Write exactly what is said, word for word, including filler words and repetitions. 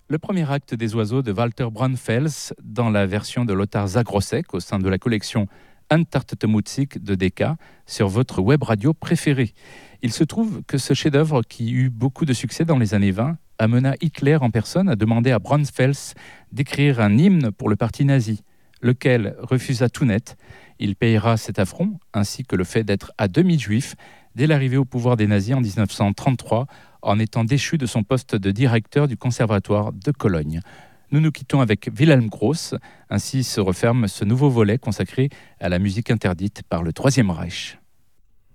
Le premier acte des oiseaux de Walter Braunfels dans la version de Lothar Zagrossek au sein de la collection Entartete Musik de Decca sur votre web radio préférée. Il se trouve que ce chef-d'œuvre, qui eut beaucoup de succès dans les années vingt, amena Hitler en personne à demander à Braunfels d'écrire un hymne pour le parti nazi, lequel refusa tout net. Il payera cet affront, ainsi que le fait d'être à demi juif, dès l'arrivée au pouvoir des nazis en dix-neuf cent trente-trois, en étant déchu de son poste de directeur du conservatoire de Cologne. Nous nous quittons avec Wilhelm Gross. Ainsi se referme ce nouveau volet consacré à la musique interdite par le Troisième Reich.